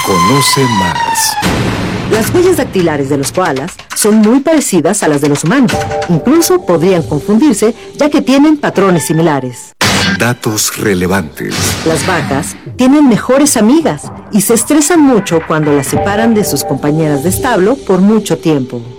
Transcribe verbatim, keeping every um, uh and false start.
Conoce más. Las huellas dactilares de los koalas son muy parecidas a las de los humanos. Incluso podrían confundirse, ya que tienen patrones similares. Datos relevantes. Las vacas tienen mejores amigas y se estresan mucho cuando las separan de sus compañeras de establo por mucho tiempo.